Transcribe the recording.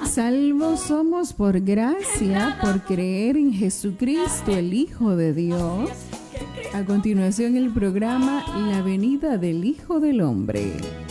Salvos somos por gracia, por creer en Jesucristo, el Hijo de Dios. A continuación, el programa La venida del Hijo del Hombre.